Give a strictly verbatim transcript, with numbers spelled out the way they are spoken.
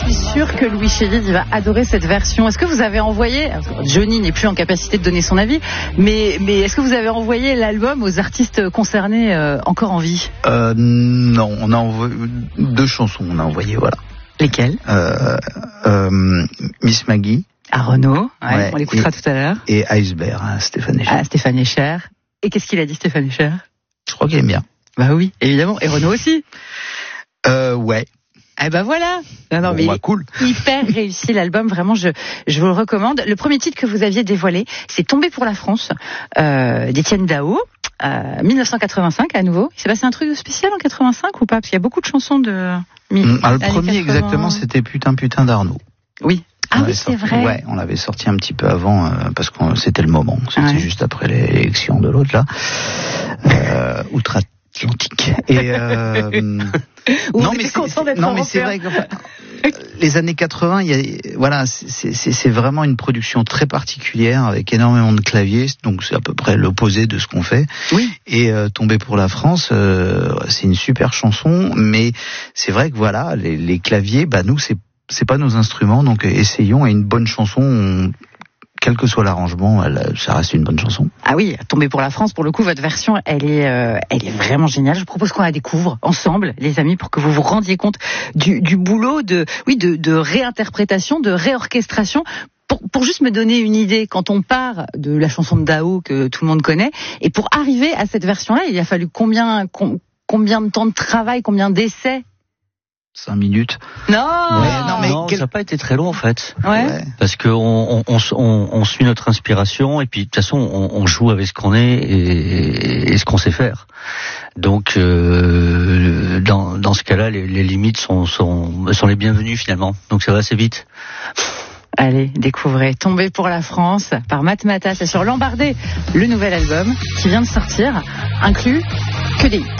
suis sûre que Louis Chédid va adorer cette version. Est-ce que vous avez envoyé, Johnny n'est plus en capacité de donner son avis, mais, mais est-ce que vous avez envoyé l'album aux artistes concernés euh, encore en vie? euh, Non, on a envoyé deux chansons, on a envoyé, voilà. Lesquelles? euh, euh, Miss Maggie. À Renaud, ouais, Ouais, on l'écoutera et, tout à l'heure. Et Iceberg, hein, Stéphane Echer. Ah, Stéphane Echer. Et qu'est-ce qu'il a dit, Stéphane Echer? Je crois qu'il aime bien. Bah oui, évidemment. Et Renaud aussi. Euh, ouais. Eh ben voilà. Non, non, Bon, mais bah, cool. Hyper réussi l'album, vraiment, je, je vous le recommande. Le premier titre que vous aviez dévoilé, c'est Tomber pour la France, euh, d'Étienne Dao, euh, mille neuf cent quatre-vingt-cinq à nouveau. Il s'est passé un truc spécial en quatre-vingt-cinq ou pas? Parce qu'il y a beaucoup de chansons de... Mmh, ah, le premier quatre-vingts... exactement, c'était Putain Putain d'Arnaud. Oui. Ah oui, sorti, c'est vrai. Ouais, on l'avait sorti un petit peu avant euh, parce que c'était le moment. C'était ouais. juste après l'élection de l'autre là, euh, outre-Atlantique. Et euh, non mais c'est non mais c'est vrai que enfin, les années quatre-vingts, il y a, voilà, c'est, c'est, c'est vraiment une production très particulière avec énormément de claviers. Donc c'est à peu près l'opposé de ce qu'on fait. Oui. Et euh, Tomber pour la France, euh, c'est une super chanson, mais c'est vrai que voilà, les, les claviers, bah nous c'est c'est pas nos instruments, donc essayons. Et une bonne chanson, on, quel que soit l'arrangement, elle, ça reste une bonne chanson. Ah oui, Tomber pour la France, pour le coup, votre version, elle est, euh, elle est vraiment géniale. Je propose qu'on la découvre ensemble, les amis, pour que vous vous rendiez compte du, du boulot de, oui, de, de réinterprétation, de réorchestration. Pour, pour juste me donner une idée, quand on part de la chanson de Dao que tout le monde connaît, et pour arriver à cette version-là, il a fallu combien, com, combien de temps de travail, combien d'essais? Cinq minutes. Non, ouais, non, mais non quel... ça n'a pas été très long en fait. Ouais. ouais. Parce que on, on, on, on suit notre inspiration et puis de toute façon on, on joue avec ce qu'on est et, et ce qu'on sait faire. Donc euh, dans, dans ce cas-là, les, les limites sont, sont, sont les bienvenues finalement. Donc ça va assez vite. Allez, découvrez Tomber pour la France par Matmata. C'est sur Lambardé, le nouvel album qui vient de sortir, inclut que des hits.